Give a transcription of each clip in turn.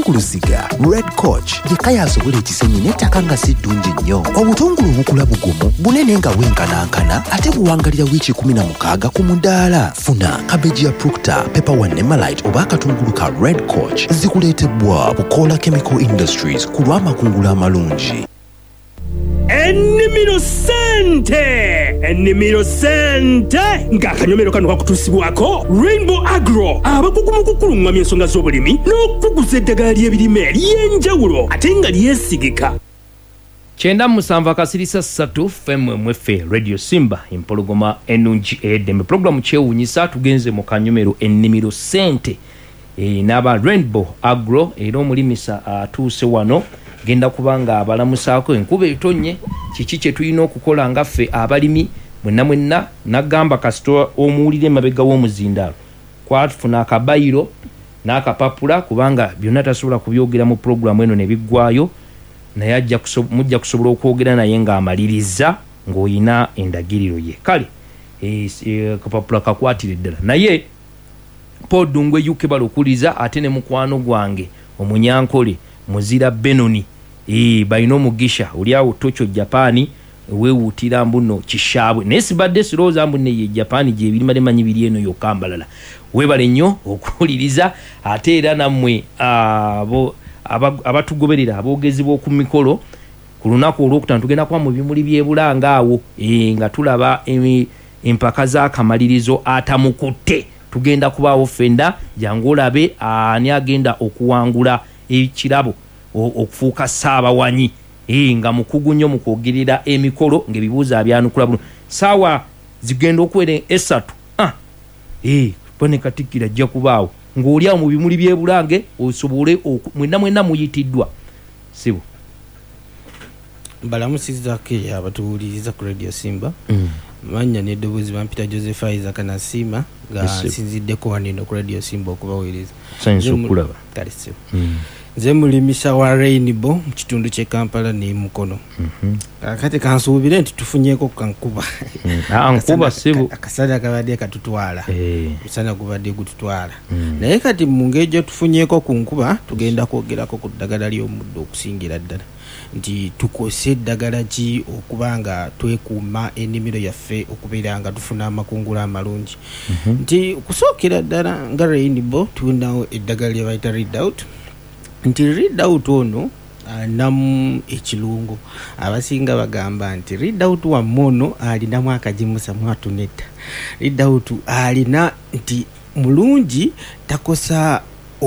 ku luziga. Red Coach yekka asobola ekisenyi n'ettaka nga si ddungi nnyo. Obutungulu obukula bugumu bunene nga bwenkanankana ate buwangalira wiiki 16 ku mudaala. Funa kabeji ya Proctor, Pepper One ne Malite oba akatungulu ka Red Coach zikuleetebwa Bukola Chemical Industries ku lw'amakungula amalungi. Ennimiro sente ng'akanyomero kano kakutuusibwako Rainbow Agro abakugu mu kukulungamya ensonga z'obulimi n'okukuguza eddagala ly'ebirime ery'enjawulo ate nga lyesigika. 97.3 FMMF Radio Simba empologoma ennungi eddembe programu kyewuunyisa tugenze mu kanyomero ennimiro sente n'aba Rainbow Agro era omulimisa atuuse wano genda kubanga abalamusaako enkuba etonye kiki kye tulina okukola nga ffe abalimi mwenna nagamba kasita omuwulire emabega w'omuzindaalo kwatufuna akabayiro n'akapapula kubanga byonna tasobola kubyogera mu programu eno ne biggwayo naye mujja kusobola okwogera naye ng'amaliriza ng'olina endagiriro ye kale akapapula kakwatire ddala naye podungwe yuke balokuliza ate ne mukwano gwange omunyankole muzira Benoni balina omugisha oli awo Tokyo Japan weewuutira mbuno kishaabwe naye sibadde sirowooza mbunne ye Japan gye ebirima lemanyi biri eno yokkambalala weebale nnyo okuwuliriza ate era nammwe abatugoberera aboogezi b'oku mikolo ku lunaku olwokutaano tugenda kuba mu bimuli by'ebulanga awo nga tulaba empaka z'akamalirizo atamukutte tugenda kubaawo fenda jangu olabe ani agenda okuwangula ekirabo okufuuka Ssaabawanyi nga mukugu nnyo mu kwogerera emikolo ng'ebibuuzo abyanukula buno saawa zigenda okuwera 3 bone Katikkiro ajja kubaawo ng'oli awo mu bimuli by'ebulange osobole mwenna muyitiddwa sibo balamusizzaako abatuwuliriza ku Radio Simba manya n'eddoboozi bampita Joseph Isaac Nasima nga nsinziddeko wanino ku Radio Simba okubaweereza sanyiza okulaba kale sibo nze mulimisa wa Rainbow mu kitundu ky'e Kampala ne Mukono kati kansuubire nti tufunyeeko kankuba nkuba sibo akasana kabadde katutwala musana gubadde gututwala naye kati mu ngeri gye tufunyeeko ku nkuba tugenda kwogerako ku ddagala ly'omuddo okusingira ddala nti tukose eddagala ki okuba nga twekuuma ennimiro yaffe okubeera nga tufuna amakungula amalungi nti okusookera ddala nga Rainbow tulinawo eddagala lye bayita Read Out nti Read Out ono alinamu ekirungo abasinga bagamba nti Read Out wammwe ono alinamu akajimusa mwatunetta Read Out alina nti mulungi takosa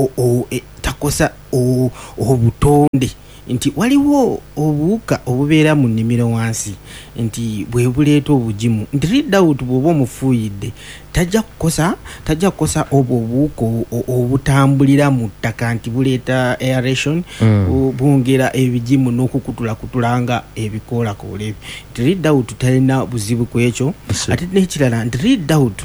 obutonde nti waliwo obuwuka obubeera mu nnimiro wansi nti bwe buleeta obugimu nti Read Out bw'oba omufuuyidde tajja kukosa obwo obuwuka obutambulira mu ttaka nti buleeta aeration bwongera ebigimu n'okukutulakutulanga ebikoolakoola ebyo nti Read Out talina buzibu ku ekyo ate n'ekirala nti Read Out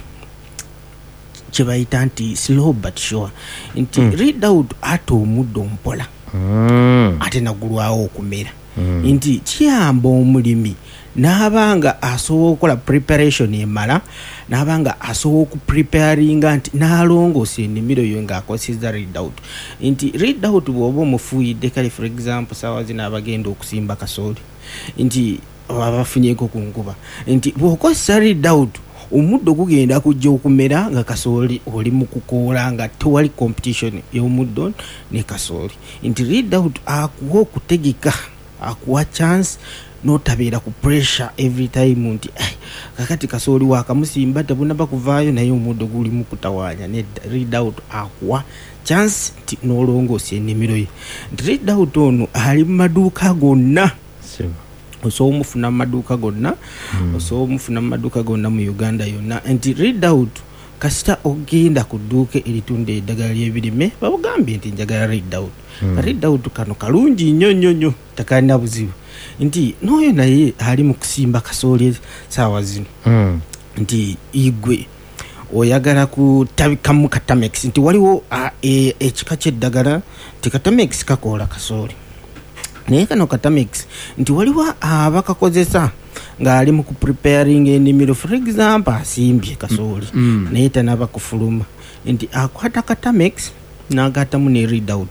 kye bayita nti slow but sure nti Read Out ate omuddo mpola ate nagulwawo okumera nti kiyamba omulimi n'abanga asobola okukola preparation emala n'abanga asobola okupreparinga nti n'alongoosa ennimiro yo ng'akosezza Read Out nti Read Out bw'oba omufuuyidde kale for example saawa zino abagenda okusimba kasooli nti abafunyeeko ku nkuba nti bw'okozesa Read Out omuddo gugenda kujja okumera nga kasooli oli mu kukoola nga tewali competition y'omuddo ne kasooli nti Read Out akuwa okutegeka akuwa chance n'otabeera ku pressure every time nti kakati kasooli wakamusimba tebunaba kuvaayo naye omuddo guli mu kutawaanya ne Read Out akuwa chance nti n'olongoosa ennimiro ye nti Read Out ono ali mu maduuka gonna osobola omufuna mu maduuka gonna osobola omufuna mu maduuka gonna mu Uganda yonna nti Read Out kasita ogenda ku dduuka eritunda eddagala ly'ebirime babugambye nti njagala Read Out Read Out kano kalungi nnyo takalina buzibu nti n'oyo naye ali mu kusimba kasooli saawa zino nti igwe oyagala kutabikamu Katamex nti waliwo ekika ky'eddagala nti Katamex kakoola kasooli naye kano Katamex nti waliwo abakakozesa ng'ali mu kupreparing ennimiro for example asimbye kasooli naye tanaba kufuluma nti akwata Katamex n'agattamu ne Read Out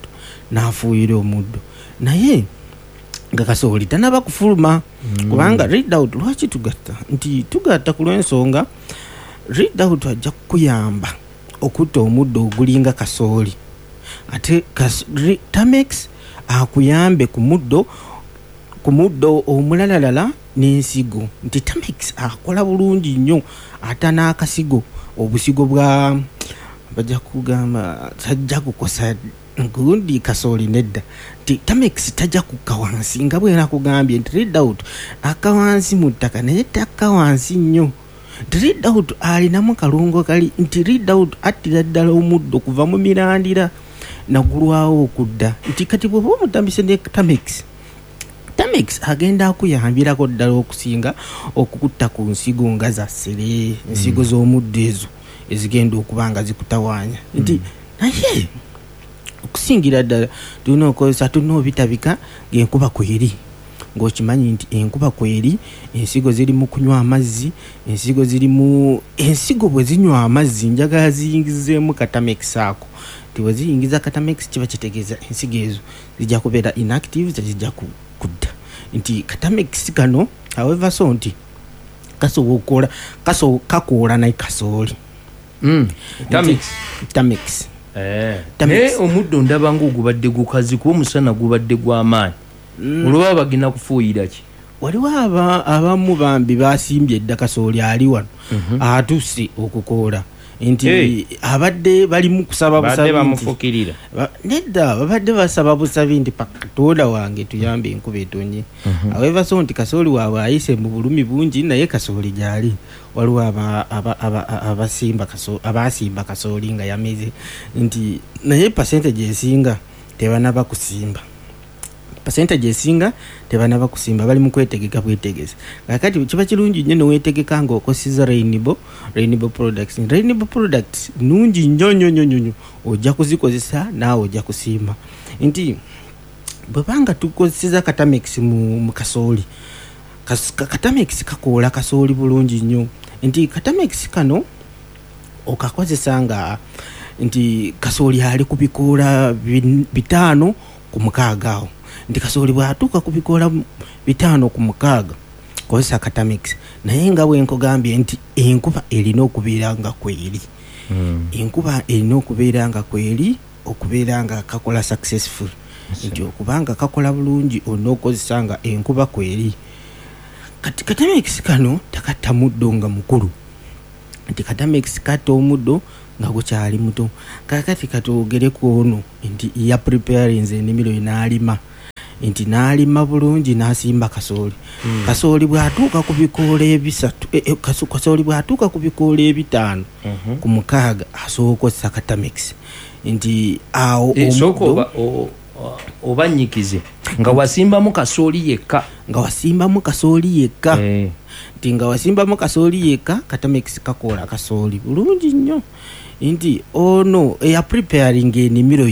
n'afuuyira omuddo naye nga kasooli tanaba kufuluma kubanga read out lwaki tugatta nti tugatta ku lw'ensonga read out ajja kukuyamba okutta omuddo ogulinga kasooli ate Tamex akuyambe ku muddo omulalalala n'ensigo nti Tamex akola bulungi nnyo ate n'akasigo obusigo bwa bajja kugamba tajja kukosa gundi kasooli nedda nti Tamex tajja kukka wansi nga bwe nakugambye nti read out akawansi mu ttaka naye takka wansi nnyo nti read out alinamu kalungo kali nti read out attira ddala omuddo kuva mu mirandira nagulwawo okudda nti kati bw'oba omutambise ne Tamex agenda akuyambirako ddala okusinga okukutta ku nsigo nga zassere ensigo z'omuddo ezo ezigenda okuba nga zikutawaanya nti naye okusingira ddala tulina okozesa tulina obitabika ng'enkuba kweri ng'okimanyi nti enkuba kweri ensigo ziri mu kunywa amazzi ensigo bwe zinywa amazzi njagala ziyingizeemu Katamex ako nti bwe ziyingiza Katamex kiba kitegeeza ensigo ezo zijja kubeera inactive tezijja kudda nti Katamex kano however so nti kakoola naye kasooli Tamex naye omuddo ndaba ng'ogubadde gukazi kuba omusana gubadde gw'amaanyi olwoba bagenda kufuuyira ki waliwo abamu bambi basimbye edda kasooli ali wano atuuse okukoola nti abadde balimu kusaba busabi bamufukirira nedda babadde basaba busabi nti Katonda wange tuyambe enkuba etonye however so nti kasooli waabwe ayise mu bulumi bungi naye kasooli gyali waliwo abasimba kasooli nga yamize nti naye percentage esinga tebanaba kusimba bali mu kwetegeka bwetegeza kakati kiba kirungi nnyo neweetegeka ng'okosiza Rainbow products nungi nnyo ojja kuzikozesa naawe ojja kusimba nti bwebanga tukozeseza Katamex mu kasooli Katamex kakoola kasooli bulungi nnyo nti Katamex kano okakozesa nga nti kasooli ali ku bikoola 5 ku 6 awo nti kasooli bw'atuuka ku bikoola 5 ku 6 kozesa Katamex naye nga bwe nkugambye nti enkuba erina okubeera nga kweri okubeera nga kakola successful nti okubanga kakola bulungi olina okukozesa nga enkuba kweri kati Katamex kano takatta muddo nga mukulu nti Katamex katta omuddo nga gukyali muto kakati katwogereku ono nti ya preparing ennimiro n'alima nti n'alima bulungi n'asimba kasooli kasooli bw'atuuka ku bikoola 5 ku 6 asobola okukozesa Katamex nti awo oba nyikize nga wasimbamu kasooli yekka nti nga wasimbamu kasooli yekka Katamex kakoola kasooli bulungi nnyo nti ono eya preparing ennimiro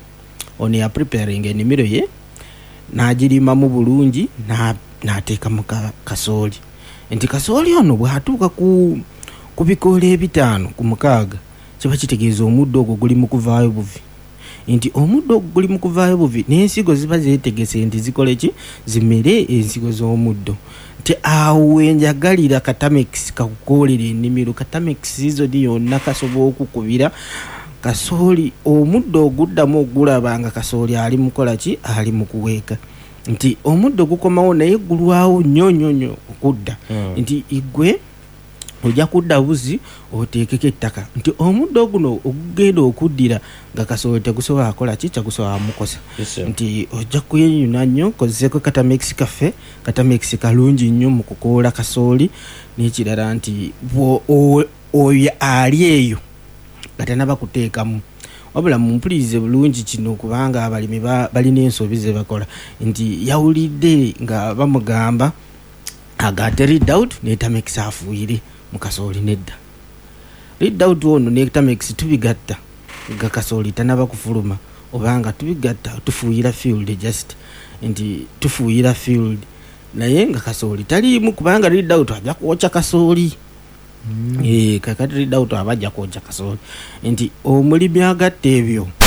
ye n'agirimamu bulungi n'ateekamu kasooli nti kasooli ono bw'atuuka ku bikoola 5 ku 6 kiba kitegeeza omuddo ogwo guli mu kuvaayo buvi nti omuddo ogwo guli mu kuvaayo buvi n'ensigo ziba zeetegese nti zikole ki zimere ensigo z'omuddo nti awo wenjagalira Katamex kakukoolera ennimiro Katamex zizoni yonna kasobola okukubira kasooli omuddo oguddamu ogulaba nga kasooli ali mukola ki ali mu kuweeka nti omuddo gukomawo naye gulwawo nnyo okudda nti igwe ojja kudda buzi oteekeko ettaka nti omuddo guno ogugenda okuddira nga kasooli tegusobola akola ki tegusobola mukosa nti ojja kuyenyuna nnyo kozeseko Katamex kaffe Katamex kalungi nnyo mu kukoola kasooli n'ekirala nti oyo ali eyo nga tanaba kuteekamu wabula mumpulirize bulungi kino kubanga abalimi balina ensobi ze bakola nti yawulidde nga bamugamba agatte read out ne Tamex afuuyire mu kasooli nedda read out ono ne Tamex tubigatta nga kasooli tanaba kufuluma obanga tubigatta tufuuyira field just nti tufuuyira field naye nga kasooli taliimu kubanga read out ajja kwokya kasooli kakati read out abajja kwokya kasooli nti omulimi agatta ebyo